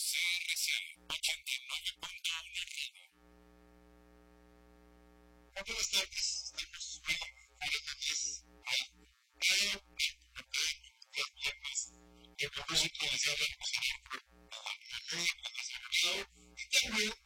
CRC 89.1 Radio. Buenas tardes, estamos hoy fuera de 10 el propósito de hacer la posición por la ley, la seguridad y también